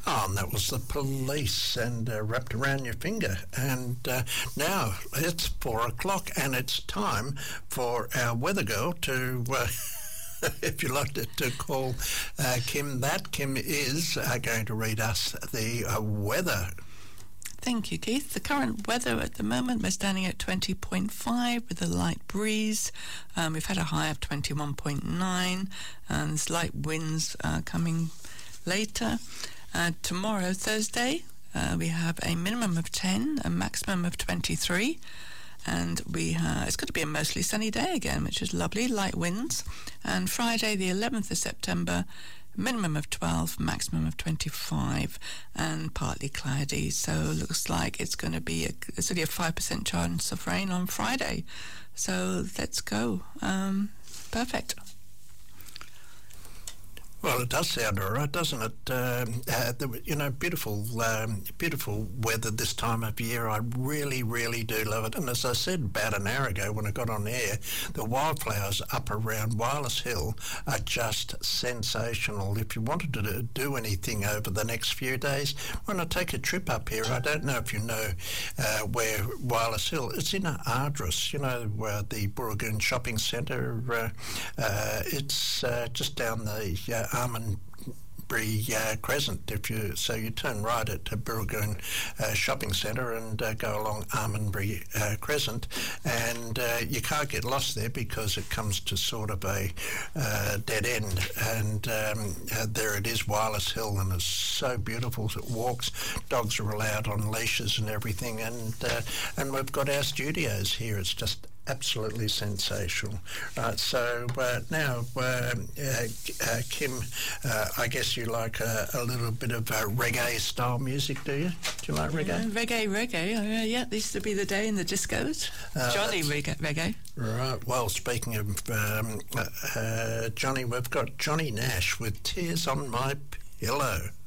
Oh, and that was The Police, and Wrapped Around Your Finger. And now it's 4 o'clock, and it's time for our weather girl to, if you like to call Kim that. Kim is going to read us the weather. Thank you, Keith. The current weather at the moment, we're standing at 20.5 with a light breeze. We've had a high of 21.9, and there's light winds coming later. Tomorrow, Thursday, we have a minimum of 10, a maximum of 23, and it's going to be a mostly sunny day again, which is lovely, light winds. And Friday, the 11th of September, minimum of 12, maximum of 25, and partly cloudy. So it looks like it's going to be it's only a 5% chance of rain on Friday. So let's go. Perfect. Well, it does sound all right, doesn't it? Beautiful weather this time of year. I really, really do love it. And as I said about an hour ago when I got on air, the wildflowers up around Wireless Hill are just sensational. If you wanted to do anything over the next few days, when I take a trip up here, I don't know if you know where Wireless Hill is. It's in Ardres, the Burragoon Shopping Centre. It's just down the Almondbury Crescent. You turn right at Burragoon Shopping Centre and go along Almondbury Crescent, and you can't get lost there because it comes to sort of a dead end, and there it is, Wireless Hill, and it's so beautiful. It walks, dogs are allowed on leashes and everything, and we've got our studios here. It's just absolutely sensational. Right, so now, Kim, I guess you like a little bit of reggae style music, do you? Do you like reggae? Reggae. Yeah, this used to be the day in the discos. Johnny reggae. Right, well, speaking of Johnny, we've got Johnny Nash with Tears on My Pillow.